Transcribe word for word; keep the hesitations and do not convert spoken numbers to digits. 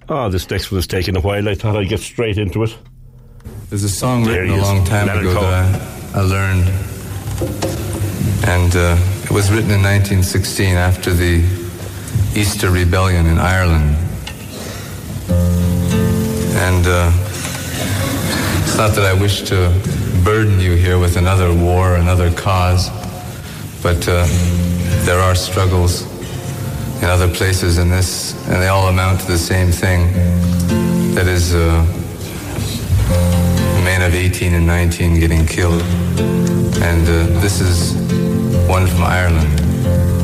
Oh, this next one is taking a while. I thought I'd get straight into it. There's a song There written he a is. long time Leonard ago Cohen. that I, I learned. And uh, it was written in nineteen sixteen after the Easter Rebellion in Ireland. And uh, it's not that I wish to burden you here with another war, another cause, but uh, there are struggles in other places in this, and they all amount to the same thing. That is, uh, men of eighteen and nineteen getting killed. And uh, this is one from Ireland.